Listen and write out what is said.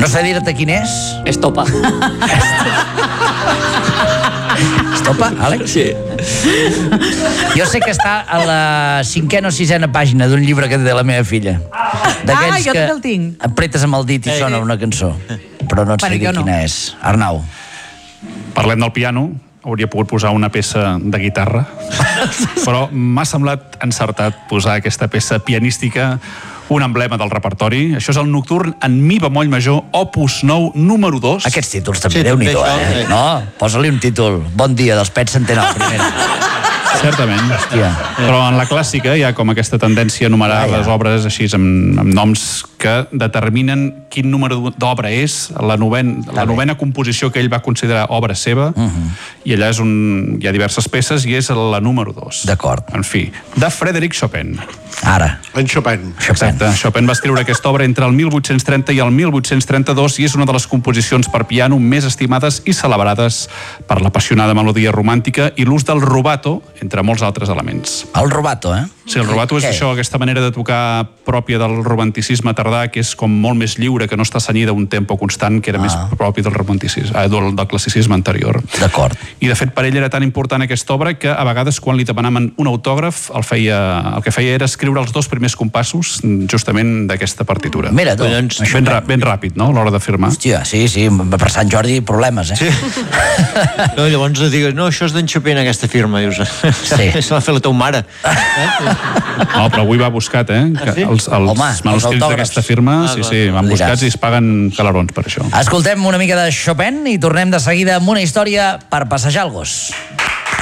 No sé dir-te quin és. Estopa. Estopa, Àlex? Sí. Jo sé que està a la 5ª o 6ª pàgina d'un llibre que té de la meva filla. D'aquells jo que també el tinc. apretes amb el dit i sona una cançó. Però no et sé dir quina és. Arnau. Parlem del piano. Hauria pogut posar una peça de guitarra, però m'ha semblat encertat posar aquesta peça pianística, un emblema del repertori. Això és el Nocturn en mi bemoll major, opus 9, número 2. Aquests títols també, Déu-n'hi-do, eh? No, posa-li un títol. Bon dia, dels Pets Centenal, primera. Certament. Hòstia. Però en la clàssica hi ha com aquesta tendència a numerar les obres així amb noms que determinen quin número d'obra és, la novena composició que ell va considerar obra seva, i allà és hi ha diverses peces i és la número 2. D'acord. En fi, de Frédéric Chopin. Ara. En Chopin. Exacte. Chopin va escriure aquesta obra entre el 1830 i el 1832 i és una de les composicions per piano més estimades i celebrades per l'apassionada melodia romàntica i l'ús del rubato, entre molts altres elements. El rubato, eh? Sí, el rubato és això, aquesta manera de tocar pròpia del romanticisme tardà, que és com molt més lliure, que no està cenyida a un tempo constant, que era més propi del romanticisme, del classicisme anterior. D'acord. I de fet per ell era tan important aquesta obra que a vegades quan li demanaven un autògraf el que feia era escriure els 2 primers compassos justament d'aquesta partitura. Mira, tu. Ben ràpid, no?, a l'hora de firmar. Hòstia, sí, per Sant Jordi problemes, eh? Sí. No, llavors digues, no, això és d'en Chopin, aquesta firma, dius. Sí. Se l'ha fet la teva mare. No, però avui va buscat, eh? Sí? Els manuscrits d'aquesta firma, sí, van buscats i es paguen calarons per això. Escoltem una mica de Chopin i tornem de seguida amb una història per passejar el gos.